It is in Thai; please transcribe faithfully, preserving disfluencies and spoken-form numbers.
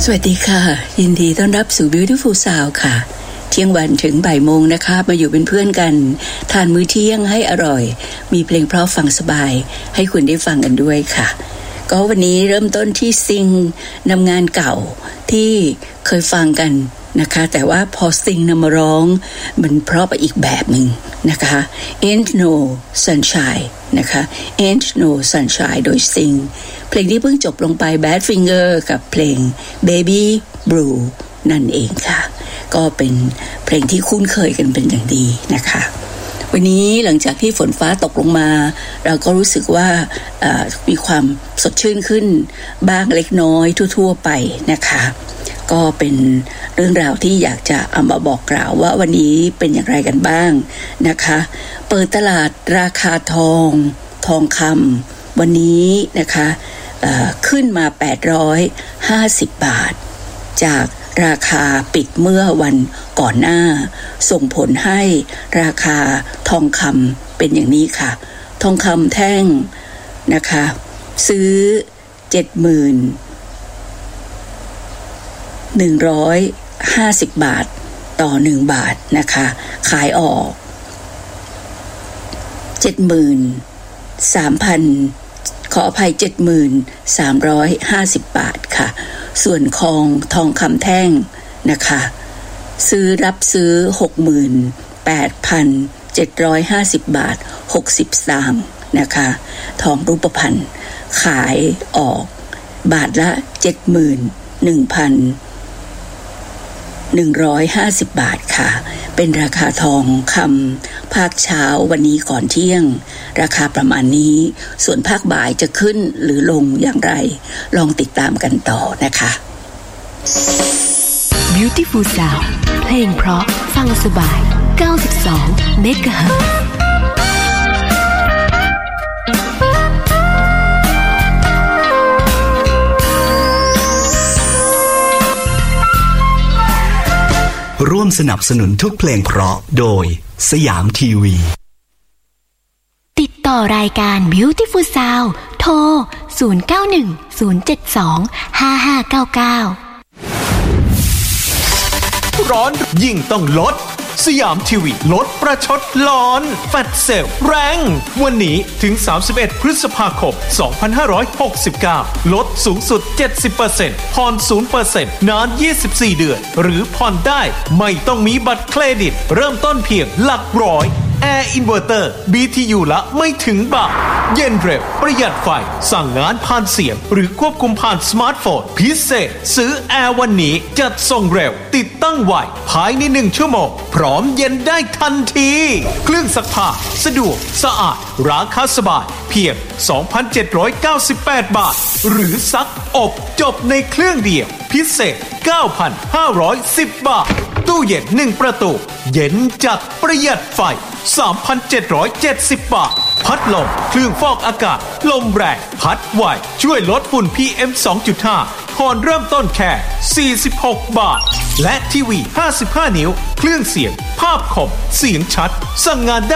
วัสดีค่ะยินดีต้อนรับสู่ Beautiful Sound ค่ะเที่ยงวันถึงบ่ายโมงนะคะมาอยู่เป็นเพื่อนกันทานมื้อเที่ยงให้อร่อยมีเพลงเพราะฟังสบายให้คุณได้ฟังกันด้วยค่ะก็วันนี้เริ่มต้นที่ซิงนำงานเก่าที่เคยฟังกันนะคะแต่ว่าพอซิงนำมาร้องมันเพราะไปอีกแบบหนึ่งนะคะ Ain't No Sunshine นะคะ Ain't No Sunshine โดยซิงเพลงที่เพิ่งจบลงไป Badfinger กับเพลง Baby Blue นั่นเองค่ะก็เป็นเพลงที่คุ้นเคยกันเป็นอย่างดีนะคะวันนี้หลังจากที่ฝนฟ้าตกลงมาเราก็รู้สึกว่ามีความสดชื่นขึ้นบ้างเล็กน้อยทั่วๆไปนะคะก็เป็นเรื่องราวที่อยากจะเอามาบอกกล่าวว่าวันนี้เป็นอย่างไรกันบ้างนะคะเปิดตลาดราคาทองทองคำวันนี้นะคะขึ้นมาแปดร้อยห้าสิบบาทจากราคาปิดเมื่อวันก่อนหน้าส่งผลให้ราคาทองคำเป็นอย่างนี้ค่ะทองคำแท่งนะคะซื้อ เจ็ดหมื่นหนึ่งร้อยห้าสิบบาทต่อหนึ่งบาทนะคะขายออก เจ็ดหมื่นสามพัน ขออภัย เจ็ดหมื่นสามร้อยห้าสิบบาทค่ะส่วนทองทองคำแท่งนะคะซื้อรับซื้อ หกหมื่นแปดพันเจ็ดร้อยห้าสิบบาทหกสิบสตางค์นะคะทองรูปพรรณขายออกบาทละ เจ็ดหมื่นหนึ่งพันหนึ่งร้อยห้าสิบบาทค่ะเป็นราคาทองคำภาคเช้าวันนี้ก่อนเที่ยงราคาประมาณนี้ส่วนภาคบ่ายจะขึ้นหรือลงอย่างไรลองติดตามกันต่อนะคะ Beautiful Sound เพลงเพราะฟังสบายเก้าสิบสองเมกะเฮิรตซ์ร่วมสนับสนุนทุกเพลงเพราะโดยสยามทีวีติดต่อรายการ Beautiful Sound โทรศูนย์ เก้า หนึ่ง ศูนย์ เจ็ด สอง ห้า ห้า เก้า เก้าร้อนยิ่งต้องลดสยามทีวีลดประชดร้อนแฟลชเซลล์แรงวันนี้ถึงสามสิบเอ็ดพฤษภาคมสองพันห้าร้อยหกสิบเก้าลดสูงสุด เจ็ดสิบเปอร์เซ็นต์ ผ่อน ศูนย์ เปอร์เซ็นต์ นานยี่สิบสี่เดือนหรือผ่อนได้ไม่ต้องมีบัตรเครดิตเริ่มต้นเพียงหลักร้อยแอร์อินเวอร์เตอร์ บี ที ยู ละไม่ถึงบาทเย็นเร็วประหยัดไฟสั่งงานผ่านเสียงหรือควบคุมผ่านสมาร์ทโฟนพิเศษซื้อแอร์วันนี้จัดส่งเร็วติดตั้งไวภายในหนึ่งชั่วโมงพร้อมเย็นได้ทันทีเครื่องซักผ้าสะดวกสะอาดราคาสบายเพียง สองพันเจ็ดร้อยเก้าสิบแปด บาทหรือซักอบจบในเครื่องเดียวพิเศษ เก้าพันห้าร้อยสิบ บาทตู้เย็นหนึ่งประตูเย็นจัดประหยัดไฟ สามพันเจ็ดร้อยเจ็ดสิบ บาทพัดลมเครื่องฟอกอากาศลมแรงพัดไวช่วยลดฝุ่น พี เอ็ม สองจุดห้า ผ่อนเริ่มต้นแค่สี่สิบหกบาทและทีวีห้าสิบห้านิ้วเครื่องเสียงภาพคมเสียงชัดสั่งงานได้